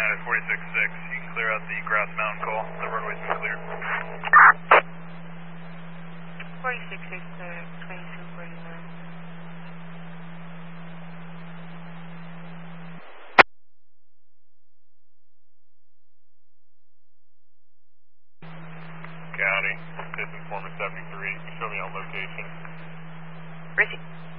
United 46-6, you can clear out the Grass Mountain call. The runway's been cleared. 46-6 clear, 2249. County, this informant 73, show me on location. Receive.